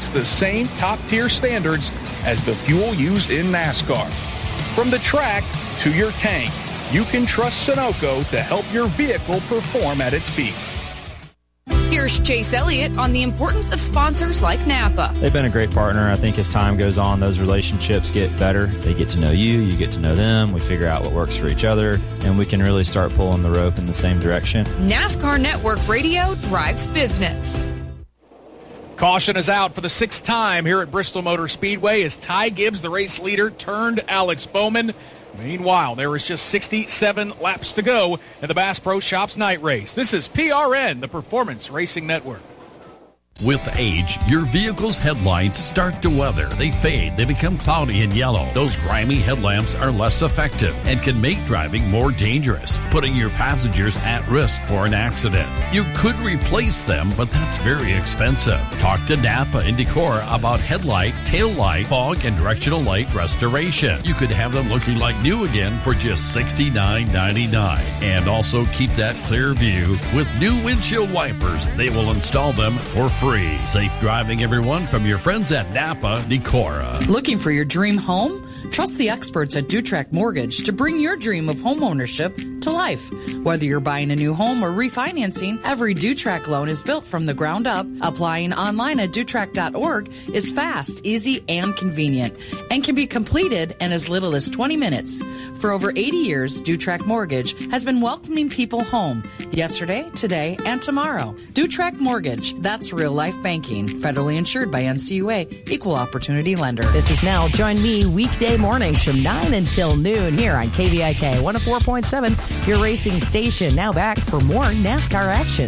meets the same top-tier standards as the fuel used in NASCAR. From the track to your tank, you can trust Sunoco to help your vehicle perform at its peak. Here's Chase Elliott on the importance of sponsors like Napa. They've been a great partner. I think as time goes on, those relationships get better. They get to know you, you get to know them. We figure out what works for each other, and we can really start pulling the rope in the same direction. NASCAR Network Radio drives business. Caution is out for the sixth time here at Bristol Motor Speedway as Ty Gibbs, the race leader, turned Alex Bowman. Meanwhile, there is just 67 laps to go in the Bass Pro Shops night race. This is PRN, the Performance Racing Network. With age, your vehicle's headlights start to weather. They fade. They become cloudy and yellow. Those grimy headlamps are less effective and can make driving more dangerous, putting your passengers at risk for an accident. You could replace them, but that's very expensive. Talk to Napa and Decorah about headlight, tail light, fog, and directional light restoration. You could have them looking like new again for just $69.99. And also keep that clear view with new windshield wipers. They will install them for free. Safe driving, everyone, from your friends at Napa Decorah. Looking for your dream home? Trust the experts at Dutrack Mortgage to bring your dream of home ownership to life. Whether you're buying a new home or refinancing, every Dutrack loan is built from the ground up. Applying online at Dutrack.org is fast, easy, and convenient, and can be completed in as little as 20 minutes. For over 80 years, Dutrack Mortgage has been welcoming people home yesterday, today, and tomorrow. Dutrack Mortgage, that's real life banking. Federally insured by NCUA, Equal Opportunity Lender. This is Nell. Join me weekday mornings from 9 until noon here on KVIK 104.7, your racing station. Now back for more NASCAR action.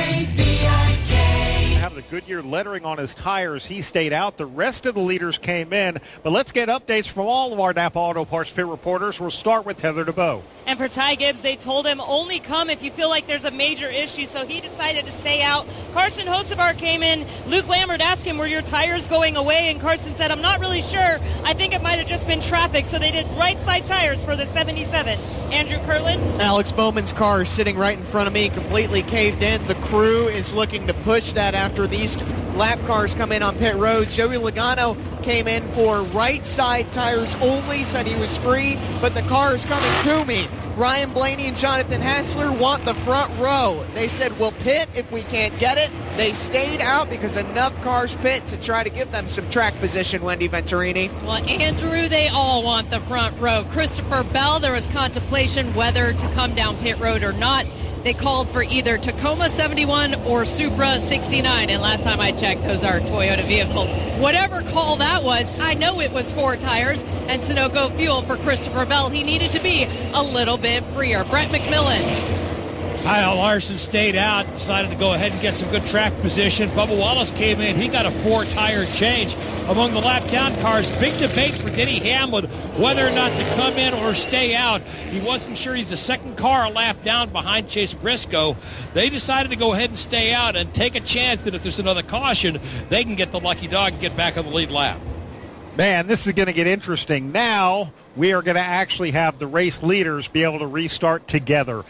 Having the Goodyear lettering on his tires, he stayed out. The rest of the leaders came in. But let's get updates from all of our Napa Auto Parts pit reporters. We'll start with Heather DeBow. And for Ty Gibbs, they told him only come if you feel like there's a major issue, so he decided to stay out. Carson Hocevar came in. Luke Lambert asked him, were your tires going away? And Carson said, I'm not really sure. I think it might have just been traffic, so they did right side tires for the 77. Andrew Curlin. Alex Bowman's car is sitting right in front of me, completely caved in. The crew is looking to push that after these lap cars come in on pit road. Joey Logano came in for right side tires only, said he was free, but the car is coming to me. Ryan Blaney and Jonathan Hassler want the front row. They said, we'll pit if we can't get it. They stayed out because enough cars pit to try to give them some track position, Wendy Venturini. Well, Andrew, they all want the front row. Christopher Bell, there was contemplation whether to come down pit road or not. They called for either Tacoma 71 or Supra 69, and last time I checked, those are Toyota vehicles. Whatever call that was, I know it was 4 tires and Sunoco fuel for Christopher Bell. He needed to be a little bit freer. Brett McMillan. Kyle Larson stayed out, decided to go ahead and get some good track position. Bubba Wallace came in. He got a 4-tire change. Among the lap down cars, big debate for Denny Hamlin whether or not to come in or stay out. He wasn't sure. He's the second car a lap down behind Chase Briscoe. They decided to go ahead and stay out and take a chance that if there's another caution, they can get the lucky dog and get back on the lead lap. Man, this is going to get interesting. Now we are going to actually have the race leaders be able to restart together.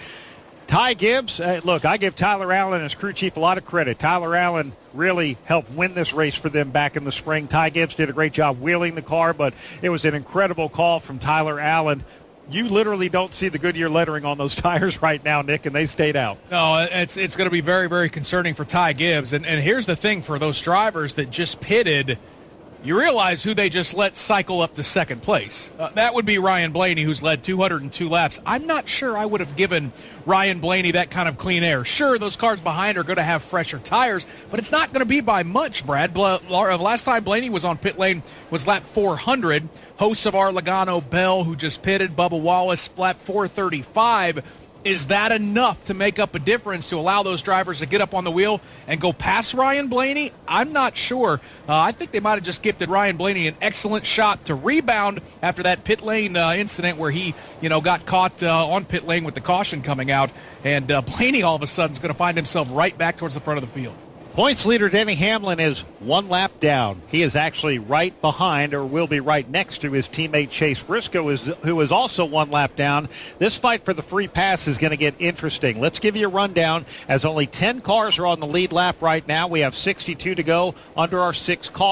Ty Gibbs, look, I give Tyler Allen and his crew chief a lot of credit. Tyler Allen really helped win this race for them back in the spring. Ty Gibbs did a great job wheeling the car, but it was an incredible call from Tyler Allen. You literally don't see the Goodyear lettering on those tires right now, Nick, and they stayed out. No, it's going to be very, very concerning for Ty Gibbs. And here's the thing for those drivers that just pitted. You realize who they just let cycle up to second place. That would be Ryan Blaney, who's led 202 laps. I'm not sure I would have given Ryan Blaney that kind of clean air. Sure, those cars behind are going to have fresher tires, but it's not going to be by much, Brad. Last time Blaney was on pit lane was lap 400. Hosts of our Logano, Bell, who just pitted, Bubba Wallace, lap 435. Is that enough to make up a difference to allow those drivers to get up on the wheel and go past Ryan Blaney? I'm not sure. I think they might have just gifted Ryan Blaney an excellent shot to rebound after that pit lane incident where he, got caught on pit lane with the caution coming out. And Blaney all of a sudden is going to find himself right back towards the front of the field. Points leader Denny Hamlin is 1 lap down. He is actually right behind, or will be right next to, his teammate Chase Briscoe, who is also 1 lap down. This fight for the free pass is going to get interesting. Let's give you a rundown, as only 10 cars are on the lead lap right now. We have 62 to go under our 6 call.